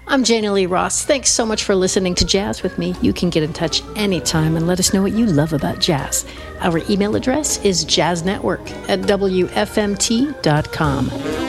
I'm Jana Lee Ross. Thanks so much for listening to Jazz with me. You can get in touch anytime and let us know what you love about jazz. Our email address is jazznetwork@wfmt.com.